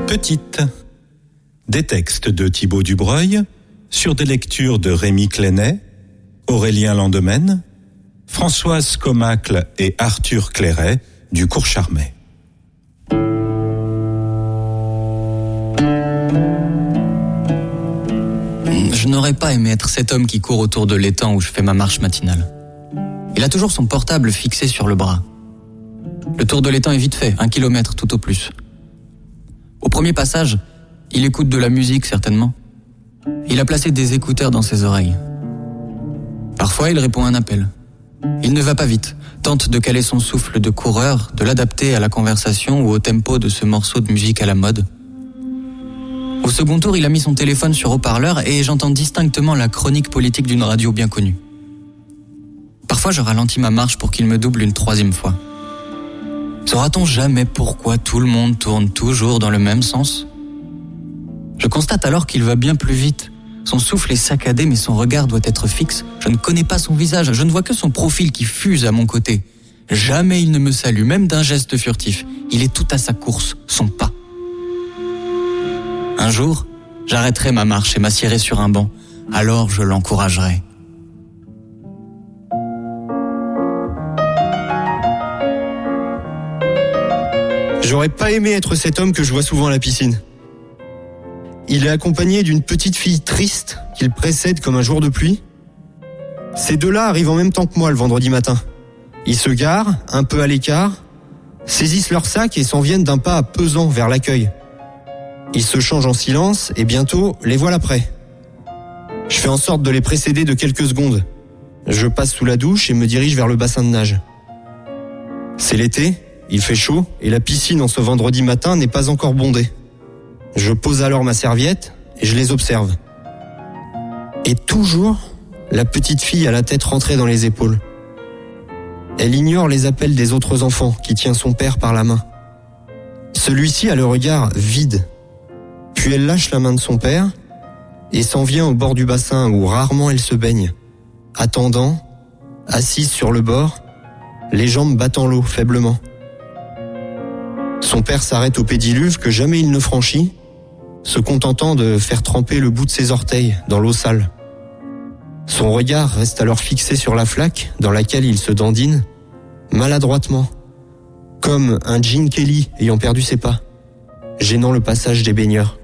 Petite. Des textes de Thibaut Dubreuil sur des lectures de Rémi Clénet, Aurélien Landemaine, Françoise Comacle et Arthur Clairet du Cours Charmet. Je n'aurais pas aimé être cet homme qui court autour de l'étang où je fais ma marche matinale. Il a toujours son portable fixé sur le bras. Le tour de l'étang est vite fait, 1 kilomètre tout au plus. Au premier passage, il écoute de la musique certainement. Il a placé des écouteurs dans ses oreilles. Parfois, il répond à un appel. Il ne va pas vite, tente de caler son souffle de coureur, de l'adapter à la conversation ou au tempo de ce morceau de musique à la mode. Au second tour, il a mis son téléphone sur haut-parleur et j'entends distinctement la chronique politique d'une radio bien connue. Parfois, je ralentis ma marche pour qu'il me double une 3e fois. Saura-t-on jamais pourquoi tout le monde tourne toujours dans le même sens ? Je constate alors qu'il va bien plus vite. Son souffle est saccadé, mais son regard doit être fixe. Je ne connais pas son visage, je ne vois que son profil qui fuse à mon côté. Jamais il ne me salue, même d'un geste furtif. Il est tout à sa course, son pas. Un jour, j'arrêterai ma marche et m'assiérai sur un banc. Alors je l'encouragerai. J'aurais pas aimé être cet homme que je vois souvent à la piscine. Il est accompagné d'une petite fille triste qu'il précède comme un jour de pluie. Ces deux-là arrivent en même temps que moi le vendredi matin. Ils se garent, un peu à l'écart, saisissent leur sac et s'en viennent d'un pas pesant vers l'accueil. Ils se changent en silence et bientôt les voilà prêts. Je fais en sorte de les précéder de quelques secondes. Je passe sous la douche et me dirige vers le bassin de nage. C'est l'été, il fait chaud et la piscine en ce vendredi matin n'est pas encore bondée. Je pose alors ma serviette et je les observe. Et toujours, la petite fille a la tête rentrée dans les épaules. Elle ignore les appels des autres enfants qui tient son père par la main. Celui-ci a le regard vide. Puis elle lâche la main de son père et s'en vient au bord du bassin où rarement elle se baigne, attendant, assise sur le bord, les jambes battant l'eau faiblement. Son père s'arrête au pédiluve que jamais il ne franchit, se contentant de faire tremper le bout de ses orteils dans l'eau sale. Son regard reste alors fixé sur la flaque dans laquelle il se dandine, maladroitement, comme un Gene Kelly ayant perdu ses pas, gênant le passage des baigneurs.